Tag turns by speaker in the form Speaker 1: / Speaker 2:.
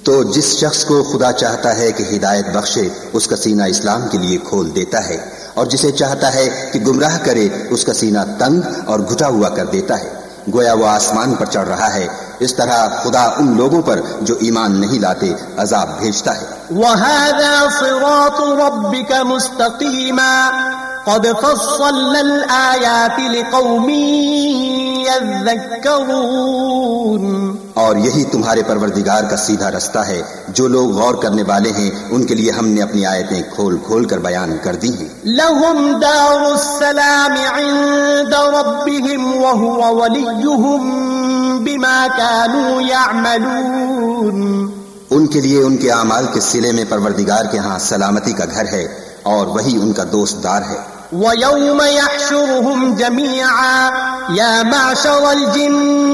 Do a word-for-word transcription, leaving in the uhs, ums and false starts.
Speaker 1: तो जिस शख्स को खुदा चाहता है कि हिदायत बख्शे उसका सीना इस्लाम के लिए खोल देता है, और जिसे चाहता है कि गुमराह करे उसका सीना तंग और घुटा हुआ कर देता है, गोया वो आसमान पर चढ़ रहा है। इस तरह खुदा उन लोगों पर जो ईमान नहीं लाते अजाब भेजता है।
Speaker 2: वहाज़ा सिरातु रब्बिका मुस्तक़ीमा क़द फ़स्सलनल आयाति लिक़ौमिन यज़्ज़क्करून।
Speaker 1: और यही तुम्हारे परवरदिगार का सीधा रास्ता है, जो लोग गौर करने वाले हैं उनके लिए हमने अपनी आयतें खोल खोल कर बयान कर दी हैं।
Speaker 2: लहुम दारुस्सलाम इंद रब्बिहिम व हुवा वलियुहुम बिमा कानू यअमलून।
Speaker 1: उनके लिए उनके आमाल के सिले में परवरदिगार के यहाँ सलामती का घर है और वही उनका दोस्तदार है।
Speaker 2: व यौम यहशुरुहुम जमीआ या माशरल जिन्न